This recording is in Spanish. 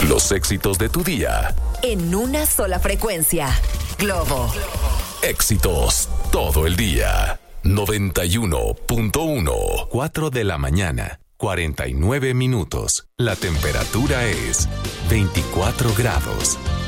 Los éxitos de tu día. En una sola frecuencia. Globo. Éxitos todo el día. 91.1. 4 de la mañana. 49 minutos. La temperatura es 24 grados.